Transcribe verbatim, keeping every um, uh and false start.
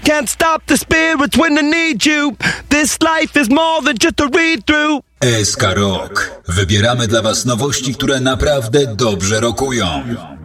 can't stop the spirits when I need you. This life is more than just a read-through. S K Rock. Wybieramy dla was nowości, które naprawdę dobrze rockują.